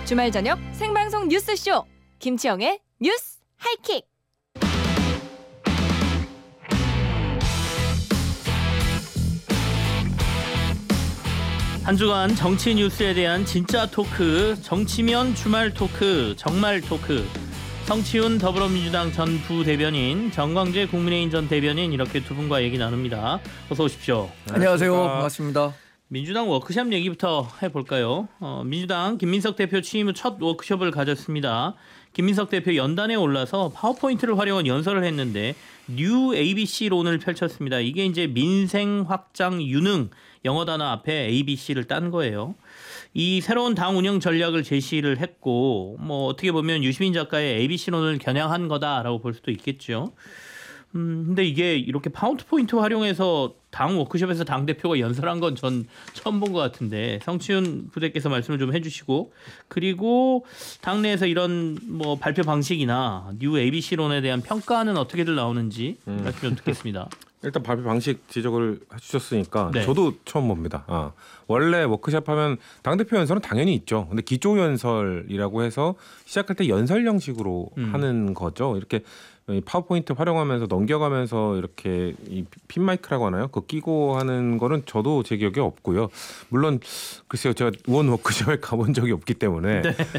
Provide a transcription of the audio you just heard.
주말 저녁 생방송 뉴스쇼 김치영의 뉴스 하이킥. 한 주간 정치 뉴스에 대한 진짜 토크, 정치면 주말 토크, 정말 토크. 성치훈 더불어민주당 전 부대변인, 정광재 국민의힘 전 대변인 이렇게 두 분과 얘기 나눕니다. 어서 오십시오. 안녕하세요. 반갑습니다. 민주당 워크숍 얘기부터 해볼까요? 민주당 김민석 대표 취임 후 첫 워크숍을 가졌습니다. 김민석 대표 연단에 올라서 파워포인트를 활용한 연설을 했는데 뉴 ABC론을 펼쳤습니다. 이게 이제 민생, 확장, 유능 영어 단어 앞에 ABC를 딴 거예요. 이 새로운 당 운영 전략을 제시를 했고 뭐 어떻게 보면 유시민 작가의 ABC론을 겨냥한 거다라고 볼 수도 있겠죠. 근데 이게 이렇게 파워포인트 활용해서 당 워크숍에서 당 대표가 연설한 건 전 처음 본 것 같은데 성치훈 부대께서 말씀을 좀 해주시고, 그리고 당내에서 이런 뭐 발표 방식이나 뉴 ABC론에 대한 평가는 어떻게들 나오는지 말씀 좀 듣겠습니다. 일단 발표 방식 지적을 해주셨으니까 네. 저도 처음 봅니다. 원래 워크숍 하면 당대표 연설은 당연히 있죠. 근데 기조 연설이라고 해서 시작할 때 연설 형식으로 하는 거죠. 이렇게 파워포인트 활용하면서 넘겨가면서 이렇게 이 핀마이크라고 하나요? 그거 끼고 하는 거는 저도 제 기억에 없고요. 물론 글쎄요, 제가 의원 워크숍에 가본 적이 없기 때문에